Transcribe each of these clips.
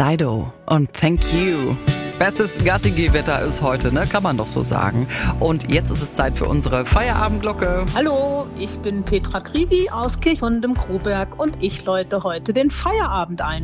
Dido und Thank You. Bestes Gassi-Geh-Wetter ist heute, ne? Kann man doch so sagen. Und jetzt ist es Zeit für unsere Feierabendglocke. Hallo, ich bin Petra Krivi aus Kirchhund im Kroberg und ich läute heute den Feierabend ein.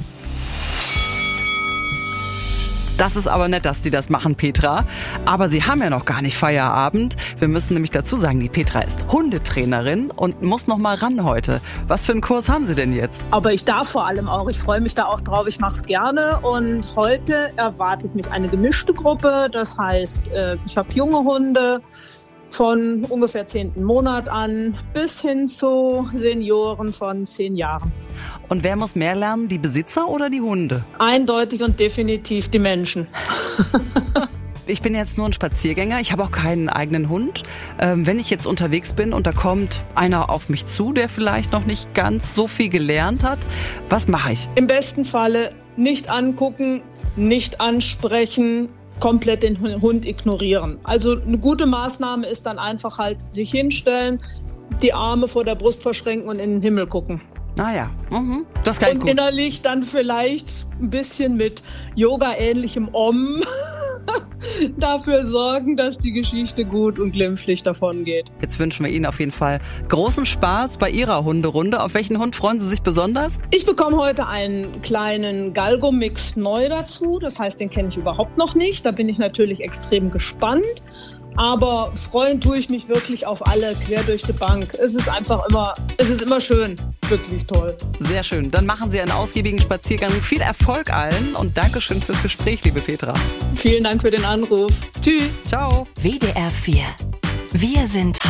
Das ist aber nett, dass Sie das machen, Petra. Aber Sie haben ja noch gar nicht Feierabend. Wir müssen nämlich dazu sagen, die Petra ist Hundetrainerin und muss noch mal ran heute. Was für einen Kurs haben Sie denn jetzt? Aber ich darf vor allem auch, ich freue mich da auch drauf, ich mache es gerne. Und heute erwartet mich eine gemischte Gruppe. Das heißt, ich habe junge Hunde von ungefähr 10. Monat an bis hin zu Senioren von 10 Jahren. Und wer muss mehr lernen, die Besitzer oder die Hunde? Eindeutig und definitiv die Menschen. Ich bin jetzt nur ein Spaziergänger, ich habe auch keinen eigenen Hund. Wenn ich jetzt unterwegs bin und da kommt einer auf mich zu, der vielleicht noch nicht ganz so viel gelernt hat, was mache ich? Im besten Falle nicht angucken, nicht ansprechen, komplett den Hund ignorieren. Also eine gute Maßnahme ist dann einfach halt sich hinstellen, die Arme vor der Brust verschränken und in den Himmel gucken. Ah ja, das kann ich gut. Und innerlich dann vielleicht ein bisschen mit Yoga-ähnlichem Om dafür sorgen, dass die Geschichte gut und glimpflich davon geht. Jetzt wünschen wir Ihnen auf jeden Fall großen Spaß bei Ihrer Hunderunde. Auf welchen Hund freuen Sie sich besonders? Ich bekomme heute einen kleinen Galgo-Mix neu dazu. Das heißt, den kenne ich überhaupt noch nicht. Da bin ich natürlich extrem gespannt. Aber freuen tue ich mich wirklich auf alle, quer durch die Bank. Es ist immer schön. Wirklich toll. Sehr schön. Dann machen Sie einen ausgiebigen Spaziergang. Viel Erfolg allen und Dankeschön fürs Gespräch, liebe Petra. Vielen Dank für den Anruf. Tschüss. Ciao. WDR 4. Wir sind